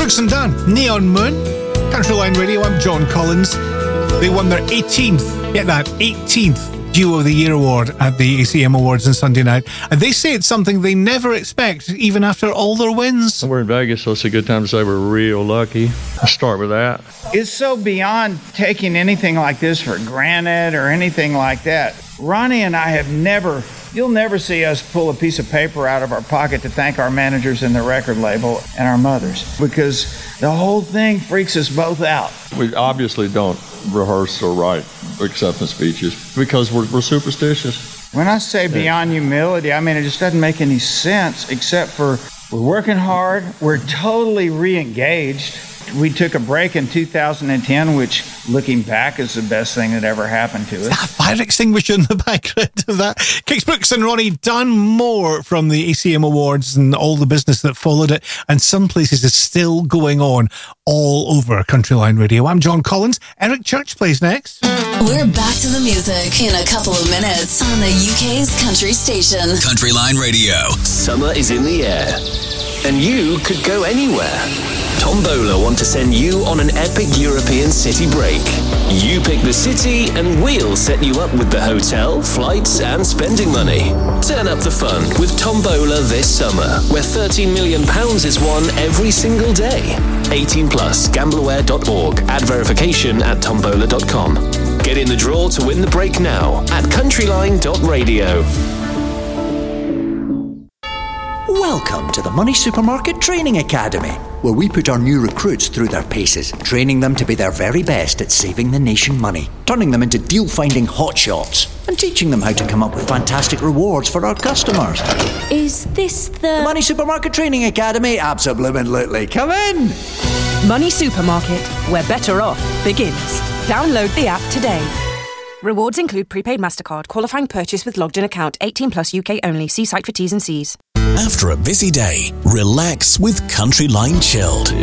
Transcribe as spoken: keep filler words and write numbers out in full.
Brooks and Dunn, Neon Moon, Country Line Radio. I'm John Collins. They won their eighteenth, get that, eighteenth Duo of the Year award at the A C M Awards on Sunday night. And they say it's something they never expect, even after all their wins. We're in Vegas, so it's a good time to say we're real lucky. I'll start with that. It's so beyond taking anything like this for granted or anything like that. Ronnie and I have never, you'll never see us pull a piece of paper out of our pocket to thank our managers and the record label and our mothers, because the whole thing freaks us both out. We obviously don't rehearse or write acceptance speeches because we're, we're superstitious. When I say beyond humility, I mean it just doesn't make any sense, except for we're working hard, we're totally re-engaged. We took a break in two thousand ten, which, looking back, is the best thing that ever happened to us. Is that a fire extinguisher in the background of that? Kix Brooks and Ronnie Dunn, more from the A C M Awards and all the business that followed it, and some places is still going on all over Country Line Radio. I'm John Collins. Eric Church plays next. We're back to the music in a couple of minutes on the U K's country station. Country Line Radio. Summer is in the air, and you could go anywhere. Tombola want to send you on an epic European city break. You pick the city and we'll set you up with the hotel, flights and spending money. Turn up the fun with Tombola this summer, where thirteen million pounds is won every single day. eighteen plus, gambleaware dot org. Add verification at tombola dot com. Get in the draw to win the break now at countryline dot radio. Welcome to the Money Supermarket Training Academy, where we put our new recruits through their paces, training them to be their very best at saving the nation money, turning them into deal-finding hotshots, and teaching them how to come up with fantastic rewards for our customers. Is this the... The Money Supermarket Training Academy? Absolutely. Come in! Money Supermarket, where better off begins. Download the app today. Rewards include prepaid MasterCard, qualifying purchase with logged-in account, eighteen plus U K only. See site for T's and C's. After a busy day, relax with Country Line Chilled.